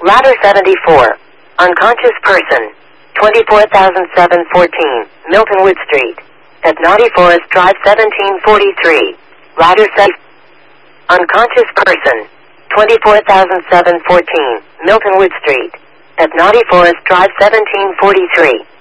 Ladder 74. Unconscious person. 24,714, Milton Wood Street. At Naughty Forest Drive 1743. Ladder 7. Unconscious person. 24,714, Milton Wood Street. At Naughty Forest Drive 1743.